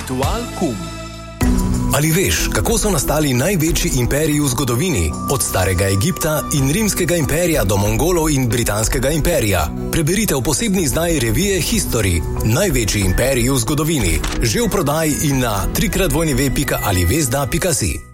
Ritual Kum. Ali veš, kako so nastali največji imperiji v zgodovini? Od starega Egipta in rimskega imperija do Mongolov in britanskega imperija. Preberite v posebni izdaji revije History. Največji imperiji v zgodovini. Že v prodaji in na www.alivezda.si.